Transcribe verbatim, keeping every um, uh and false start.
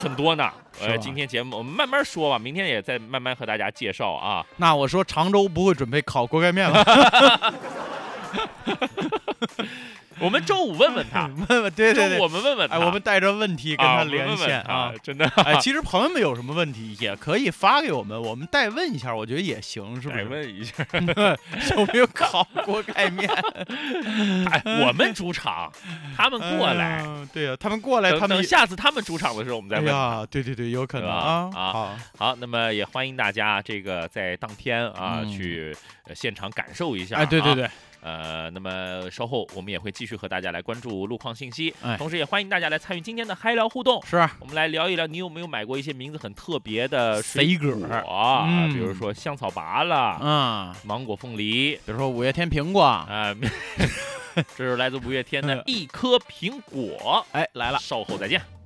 很多呢。呃， 吧今天节目我们慢慢说吧，明天也再慢慢和大家介绍啊。 那我说常州不会准备烤锅盖面吗？ 我们周五问问他， 问问，对对对， 周五我们问问他， 哎，我们带着问题跟他连线啊， 啊， 真的。 哎，其实朋友们有什么问题也可以发给我们，我们代问一下，我觉得也行，是不是？ 代问一下， 有没有烤锅盖面？ 哎，我们主场，他们过来， 嗯对呀，他们过来， 等他们等下次他们主场的时候，我们再问。 哎呀，对对对，有可能啊啊。 好， 好，那么也欢迎大家这个在当天啊嗯去呃现场感受一下。 哎，对对对。 呃，那么稍后我们也会继续和大家来关注路况信息， 哎同时也欢迎大家来参与今天的嗨聊互动。 是啊， 我们来聊一聊，你有没有买过一些名字很特别的水果啊？ 嗯比如说香草拔了， 嗯， 芒果凤梨， 比如说五月天苹果， 啊，这是来自五月天的一颗苹果。 哎，来了。 稍后再见。